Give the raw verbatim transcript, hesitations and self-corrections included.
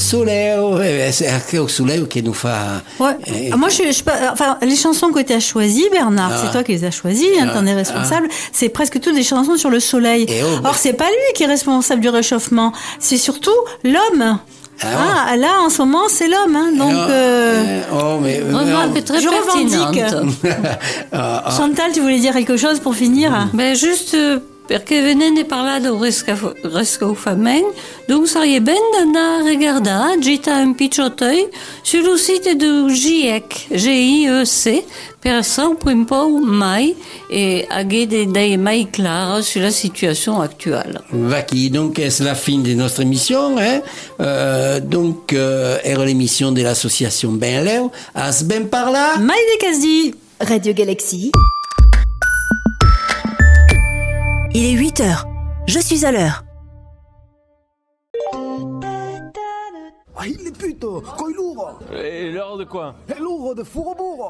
soleu, c'est un soleu qui nous fait... Ouais. Euh, Moi, je, je, enfin, les chansons que tu as choisies, Bernard, ah. c'est toi qui les as choisies, hein, ah. t'en es responsable, ah. c'est presque toutes des chansons sur le soleil. Et oh, Or, c'est pas lui qui est responsable du réchauffement, c'est surtout l'homme. Ah, ah, là, en ce moment, c'est l'homme, hein, donc... Euh, oh, mais... mais très je revendique. Chantal, tu voulais dire quelque chose pour finir? Ben, juste... Euh, perché venendo parlato rescofament, donc sarebbe ben d'anar a regarder, gita un picciotoi, sur le site de G I E C, G I E C, per sempre un po' mai, et agir des idées mai claires sur la situation actuelle. Vaki, donc c'est la fin de notre émission, hein? Euh, donc, euh, era l'émission de l'association Ben Leo, as ben parla. Mai de Casdi. Radio Galaxy. Il est huit heures. Je suis à l'heure. Ah, il est puto, coi lourd. Et l'heure de quoi? Et lourd de fourbourg.